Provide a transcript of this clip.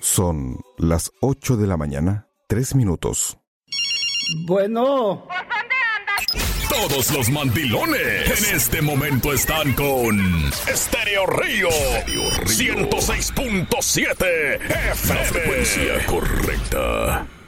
Son las 8 de la mañana, 3 minutos. Bueno. Todos los mandilones en este momento están con Estéreo Río 106.7 FM. La frecuencia correcta.